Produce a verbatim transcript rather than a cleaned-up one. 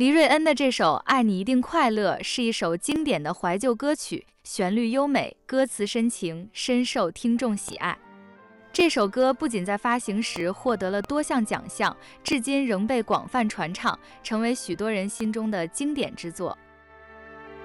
黎瑞恩的这首《爱你一定快乐》是一首经典的怀旧歌曲，旋律优美，歌词深情，深受听众喜爱。这首歌不仅在发行时获得了多项奖项，至今仍被广泛传唱，成为许多人心中的经典之作。